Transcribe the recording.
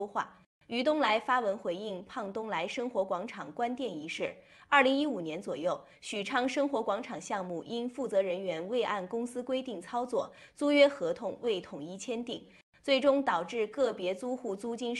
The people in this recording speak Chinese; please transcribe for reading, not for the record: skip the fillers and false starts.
于东来发文回应胖东来生活广场关店一事。2015年左右，许昌生活广场项目因负责人员未按公司规定操作，租约合同未统一签订，最终导致个别租户租金